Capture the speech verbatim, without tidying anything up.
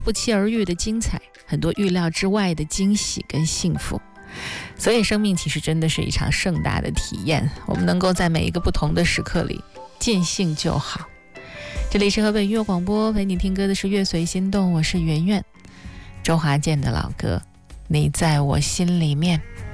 不期而遇的精彩，很多预料之外的惊喜跟幸福。所以生命其实真的是一场盛大的体验，我们能够在每一个不同的时刻里尽兴就好。这里是河北音乐广播，陪你听歌的是乐随心动，我是圆圆。周华健的老歌，你在我心里面。